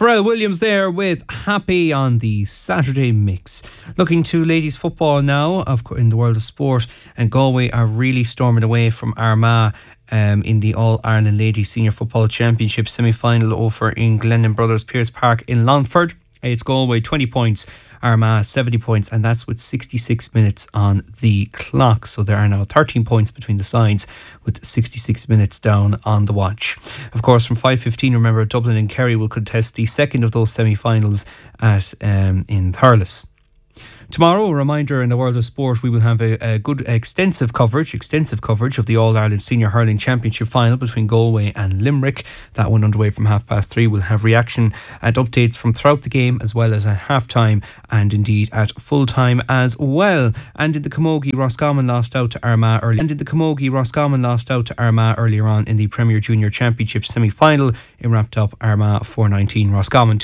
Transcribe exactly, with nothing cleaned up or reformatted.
Pharrell Williams there with Happy on the Saturday Mix. Looking to ladies football now, of course, in the world of sport, and Galway are really storming away from Armagh um, in the All-Ireland Ladies Senior Football Championship semi-final over in Glennon Brothers Pierce Park in Longford. It's Galway twenty points, Armagh seventy points, and that's with sixty-six minutes on the clock. So there are now thirteen points between the sides with sixty-six minutes down on the watch. Of course, from five fifteen, remember, Dublin and Kerry will contest the second of those semi-finals at um, in Thurles. Tomorrow, a reminder, in the world of sport, we will have a, a good extensive coverage, extensive coverage of the All-Ireland Senior Hurling Championship final between Galway and Limerick. That one underway from half past three. We'll have reaction and updates from throughout the game, as well as at half-time and indeed at full-time as well. And in the Camogie, Roscommon lost out to Armagh early. And in the Camogie, Roscommon lost out to Armagh earlier on in the Premier Junior Championship semi-final. It wrapped up Armagh four nineteen, Roscommon